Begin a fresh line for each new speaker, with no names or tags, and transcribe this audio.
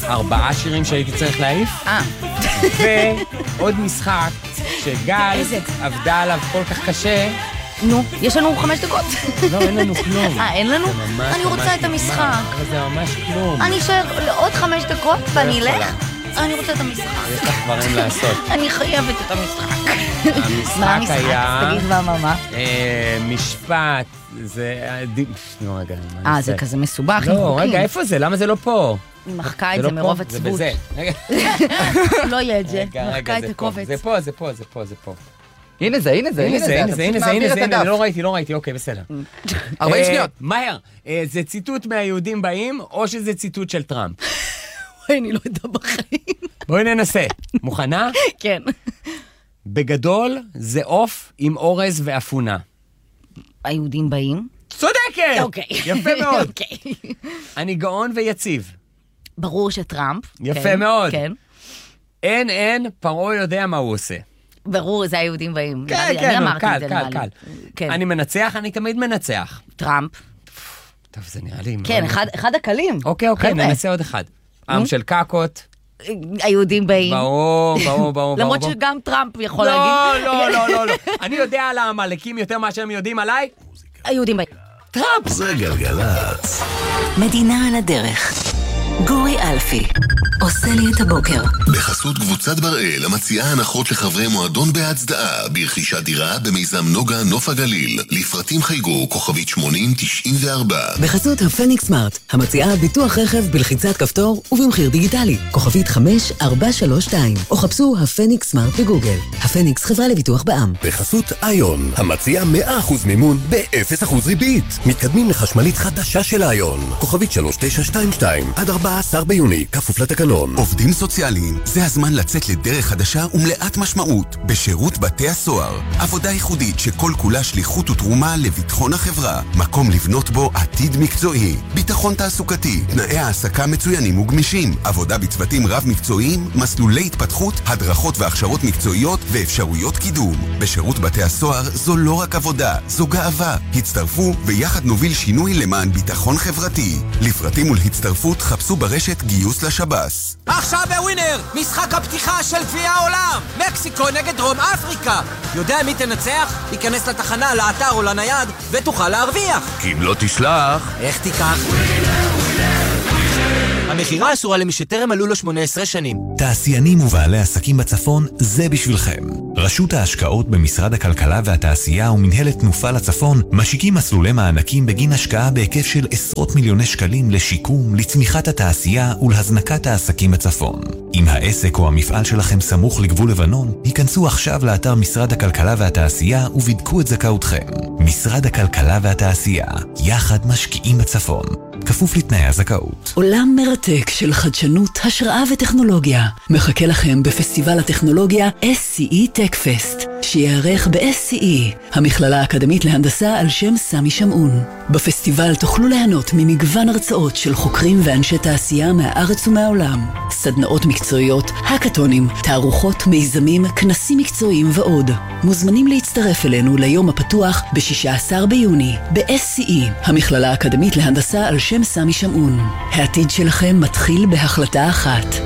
4 שירים שהייתי צריך להעיף. ועוד משחק שגל עבדה עליו כל כך קשה.
נו, יש לנו 5 דקות.
לא, אין לנו כלום.
אין לנו? אני רוצה את המשחק.
זה ממש כלום.
אני אשאר עוד 5 דקות ואני אלך. אני רוצה את המשחק.
יש לך דברים לעשות.
אני חייבת את המשחק.
המשחק היה...
תגיד מה?
משפט, זה... נו, רגע.
זה כזה מסובך.
לא, רגע, איפה זה? למה זה לא פה?
היא מחקה את זה מרוב עצבות.
זה בזה.
לא יהיה את זה. מחקה את הקובץ.
זה פה, זה פה, זה פה, זה פה.
הנה זה.
אני לא ראיתי, אוקיי, בסדר.
40 שניות.
מהר, זה ציטוט מהיהודים באים, או שזה ציטוט של טראמפ?
אני לא יודע בחיים.
בואי ננסה. מוכנה?
כן.
בגדול, זה עוף עם אורז ואפונה.
היהודים באים?
צודקת!
אוקיי.
יפה מאוד.
אוקיי.
אני גאון ויציב.
ברור שטראמפ.
יפה מאוד.
כן.
אין, פרעה יודע מה הוא עושה.
ברור, זה היהודים באים.
כן, קל. אני מנצח, אני תמיד מנצח.
טראמפ.
טוב, זה נראה לי...
כן, אחד הקלים.
אוקיי, ננסה עוד אחד. עם של קקות.
היהודים באים.
ברור.
למרות שגם טראמפ יכול להגיד.
לא. אני יודע על העמלקים יותר מה שהם יודעים עליי.
היהודים באים.
טראמפ.
זה גלגלצ.
מדינה על הדרך. גורי אלפי עושה לי את הבוקר.
בחסות קבוצת בראל המציעה הנחות לחברי מועדון בהצדעה ברכישת דירה במיזם נוגה נוף הגליל. לפרטים חייגו כוכבית 8094.
בחסות הפניקס סמארט המציעה ביטוח רכב בלחיצת כפתור ובמחיר דיגיטלי כוכבית 5432 או חפשו הפניקס סמארט בגוגל. הפניקס חברה לביטוח בע"מ.
בחסות איון המציעה 100% מימון ב-0% ריבית. מתקדמים לחשמלית חדשה של איון כוכבית 3922 עד 14 ביוני, כפוף לתקנון.
עובדים סוציאליים, זה הזמן לצאת לדרך חדשה ומלאת משמעות בשירות בתי הסוהר. עבודה ייחודית שכל כולה שליחות ותרומה לביטחון החברה. מקום לבנות בו עתיד מקצועי. ביטחון תעסוקתי, תנאי העסקה מצוינים וגמישים. עבודה בצוותים רב מקצועיים, מסלולי התפתחות, הדרכות והכשרות מקצועיות ואפשרויות קידום. בשירות בתי הסוהר זו לא רק עבודה, זו גאווה. הצטרפו ויחד נוביל שינוי למען ביטחון חברתי. לפרטים ולהצטרפות חפשו ברשת גיוס לשב"ס.
עכשיו בווינר, משחק הפתיחה של גביע העולם. מקסיקו נגד דרום אפריקה. יודע מי תנצח? ייכנס לתחנה, לאתר או לנייד ותוכל להרוויח.
אם לא תשלח...
איך תיקח? המחירה אסורה למי שטרם מלאו לו 18 שנים.
תעשיינים ובעלי עסקים בצפון, זה בשבילכם. רשות ההשקעות במשרד הכלכלה והתעשייה ומנהלת תנופה לצפון משיקים מסלולי מענקים בגין השקעה בהיקף של עשרות מיליוני שקלים לשיקום, לצמיחת התעשייה ולהזנקת העסקים בצפון. אם העסק או המפעל שלכם סמוך לגבול לבנון, היכנסו עכשיו לאתר משרד הכלכלה והתעשייה ובדקו את זכאותכם. משרד הכלכלה והתעשייה, יחד משקיעים בצפון. כפוף לתנאי הזכאות.
עולם מרתק של חדשנות, השראה וטכנולוגיה מחכה לכם בפסטיבל הטכנולוגיה SCE Tech Fest, שיערך ב-SCE, המכללה האקדמית להנדסה על שם סמי שמעון. בפסטיבל תוכלו ליהנות ממגוון הרצאות של חוקרים ואנשי תעשייה מהארץ ומהעולם, סדנאות מקצועיות, הקטונים, תערוכות, מיזמים, כנסים מקצועיים ועוד. מוזמנים להצטרף אלינו ליום הפתוח ב-16 ביוני ב-SCE, המכללה האקדמית להנדסה על שם סמי שמעון. העתיד שלכם מתחיל בהחלטה אחת.